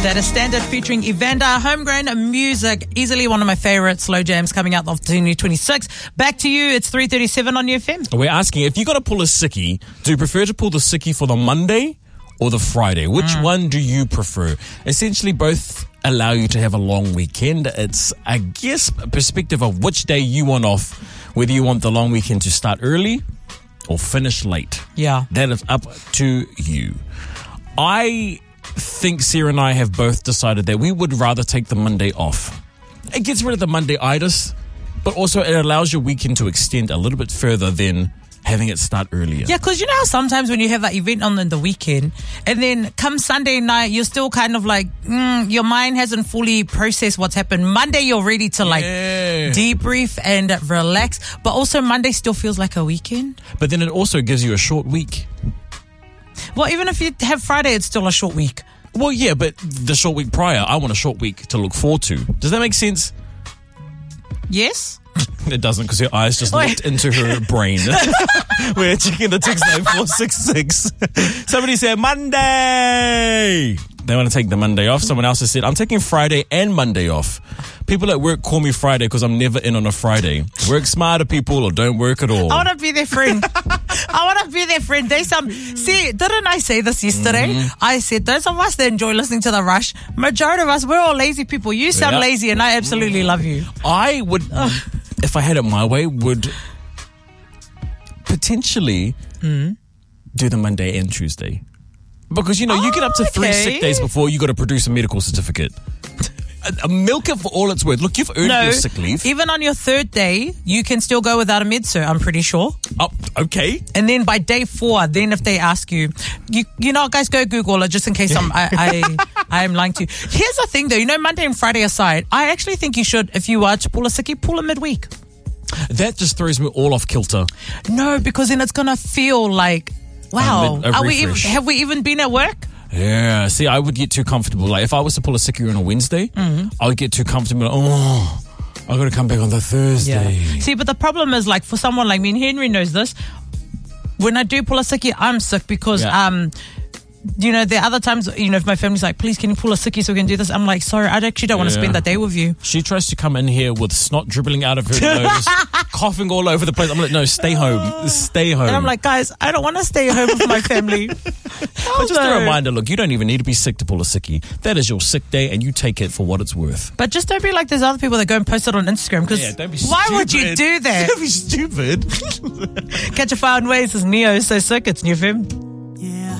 That is Standard featuring Evander. Homegrown music, easily one of my favorite slow jams coming out of 2026. Back to you, it's 3:37 on UFM. We're asking, if you got to pull a sickie, do you prefer to pull the sickie for the Monday or the Friday? Which one do you prefer? Essentially, both allow you to have a long weekend. It's, I guess, a perspective of which day you want off, whether you want the long weekend to start early or finish late. Yeah. That is up to you. I think Sarah and I have both decided that we would rather take the Monday off. It gets rid of the Monday-itis, but also it allows your weekend to extend a little bit further than having it start earlier. Yeah, because you know how sometimes when you have that event on the weekend and then come Sunday night, you're still kind of like, your mind hasn't fully processed what's happened. Monday, you're ready to debrief and relax. But also Monday still feels like a weekend. But then it also gives you a short week. Well, even if you have Friday, it's still a short week. Well, yeah, but the short week prior, I want a short week to look forward to. Does that make sense? Yes. It doesn't, because her eyes just looked into her brain. We're checking the text 9466. Somebody said Monday. They want to take the Monday off. Someone else has said, I'm taking Friday and Monday off. People at work call me Friday because I'm never in on a Friday. Work smarter, people, or don't work at all. I want to be their friend. They see, didn't I say this yesterday? I said, those of us that enjoy listening to The Rush, majority of us, we're all lazy people. You sound lazy and I absolutely love you. I would, if I had it my way, would potentially do the Monday and Tuesday. Because, you know, you get up to 3 sick days before you got to produce a medical certificate. Milk it for all it's worth. Look, you've earned your sick leave. Even on your third day, you can still go without a med cert, I'm pretty sure. Oh, okay. And then by day 4, then if they ask you know, guys, go Google it just in case I am lying to you. Here's the thing though, you know, Monday and Friday aside, I actually think you should, if you are to pull a sickie, pull a midweek. That just throws me all off kilter. No, because then it's going to feel like, wow, have we even been at work? Yeah, see, I would get too comfortable. Like, if I was to pull a sickie on a Wednesday, I would get too comfortable. Oh, I got to come back on the Thursday. Yeah. See, but the problem is, like, for someone like me, and Henry knows this, when I do pull a sickie, I'm sick because, you know, there are other times, you know, if my family's like, please, can you pull a sickie so we can do this? I'm like, sorry, I actually don't want to spend that day with you. She tries to come in here with snot dribbling out of her nose, coughing all over the place. I'm like, no, stay home. Stay home. And I'm like, guys, I don't want to stay home with my family. But just a reminder, look, you don't even need to be sick to pull a sickie. That is your sick day and you take it for what it's worth. But just don't be like those other people that go and post it on Instagram, because why would you do that? Don't be stupid. Catch a Fire and Waves is Neo, So Sick, it's New FM.